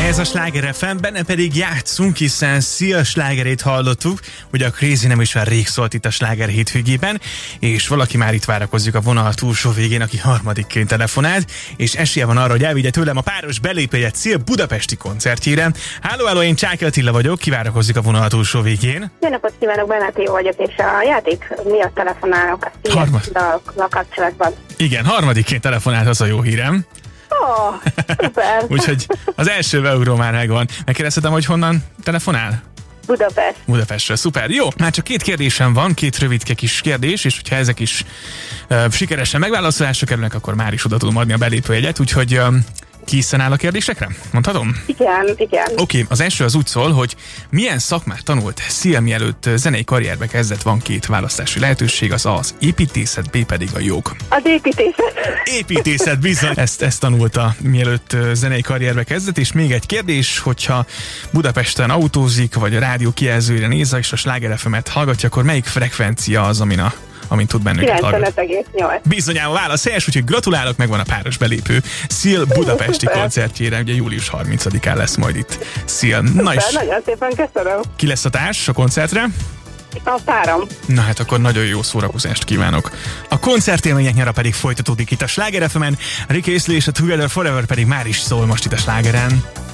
Ez a Sláger FM, benne pedig játszunk, hiszen Szia slágerét hallottuk, ugye a Crazy nem is már rég szólt itt a Sláger hétvégében, és valaki már itt várakozik a vonal túlsó végén, aki harmadikként telefonált, és esélye van arra, hogy elvigye tőlem a páros belépőjegyet Szia budapesti koncertjére. Háló, én Csáky Attila vagyok, kivárakozik a vonal túlsó végén. Jó napot kívánok, Benáti vagyok, és a játék miatt telefonálok a Szia kapcsolatban. Igen, harmadikként telefonált, az a jó hírem. Szuper. Úgyhogy az első beugró már megvan. Megkérdezhetem, hogy honnan telefonál? Budapestről, szuper. Jó, már csak 2 kérdésem van, 2 rövidke kis kérdés, és hogyha ezek is sikeresen megválaszolásra kerülnek, akkor már is oda tudom adni a belépőjegyet, úgyhogy készen áll a kérdésekre? Mondhatom? Igen. Oké, az első az úgy szól, hogy milyen szakmát tanult Szia, mielőtt zenei karrierbe kezdett? Van 2 választási lehetőség, az építészet, B pedig a jog. Az építészet. Építészet, bizony. Ezt tanulta, mielőtt zenei karrierbe kezdett, és még egy kérdés, hogyha Budapesten autózik, vagy a rádió kijelzőjére néz, és a Sláger FM-et hallgatja, akkor melyik frekvencia az, amin tud bennünket hallgatni? 95,8. Bizonyám a válasz helyes, úgyhogy gratulálok, megvan a páros belépő Szil budapesti koncertjére, ugye július 30-án lesz majd itt Szil. Na és nagyon szépen köszönöm. Ki lesz a társ a koncertre? A párom. Na hát akkor nagyon jó szórakozást kívánok. A koncertélmények nyara pedig folytatódik itt a Sláger FM-en, Rick Astley és a Together Forever pedig már is szól most itt a Slágeren.